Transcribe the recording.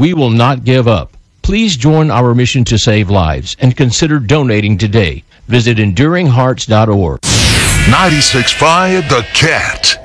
we will not give up. Please join our mission to save lives and consider donating today. Visit EnduringHearts.org. 96.5 The Cat.